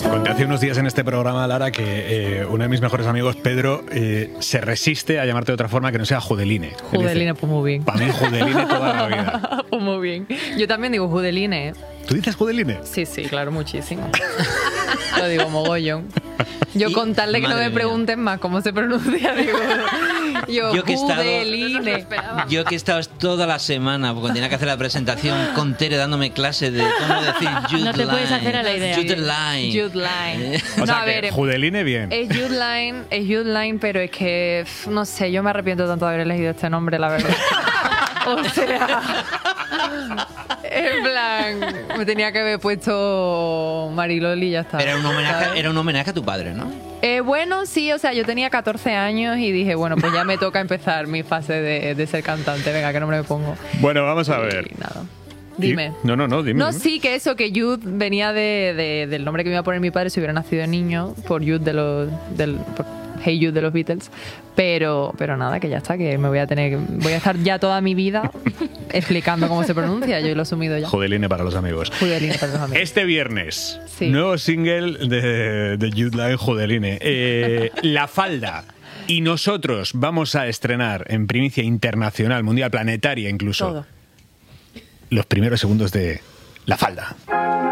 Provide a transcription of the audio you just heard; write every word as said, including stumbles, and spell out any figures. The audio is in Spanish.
Conté hace unos días en este programa, Lara, que eh, uno de mis mejores amigos, Pedro, eh, se resiste a llamarte de otra forma que no sea Judeline. Judeline, pues muy bien. Para mí, Judeline toda la vida. Pues muy bien. Yo también digo Judeline. ¿Tú dices Judeline? Sí, sí, claro, muchísimo. Lo digo mogollón. Yo con tal de que no me pregunten más cómo se pronuncia, digo... Yo, yo, que he estado, yo que he estado toda la semana, porque tenía que hacer la presentación con Tere dándome clases de cómo decir Jude No te Line, puedes hacer a la idea. Jude Line. Jude Line. O No, sea, a que ver, Judeline bien. Es Jude Line, es Jude Line, pero es que, no sé, yo me arrepiento tanto de haber elegido este nombre, la verdad. O sea... En plan, me tenía que haber puesto Mariloli y ya está. Era un homenaje, era un homenaje a tu padre, ¿no? Eh, bueno, sí, o sea, yo tenía catorce años y dije, bueno, pues ya me toca empezar mi fase de, de ser cantante. Venga, ¿qué nombre me pongo? Bueno, vamos a ver. Y nada. Dime. ¿Y? No, no, no, dime. No, dime. sí, que eso, que Jude venía de, de, del nombre que me iba a poner mi padre si hubiera nacido niño, por Jude de los... Del, por Hey Jude de los Beatles, pero, pero nada, que ya está, que me voy a tener, voy a estar ya toda mi vida explicando cómo se pronuncia, yo lo he asumido ya. Judeline para los amigos. Judeline para los amigos. Este viernes, Sí. nuevo single de, de Jude Line, Judeline. Eh, La Falda. Y nosotros vamos a estrenar en primicia internacional, mundial, planetaria incluso, Todo. los primeros segundos de La Falda.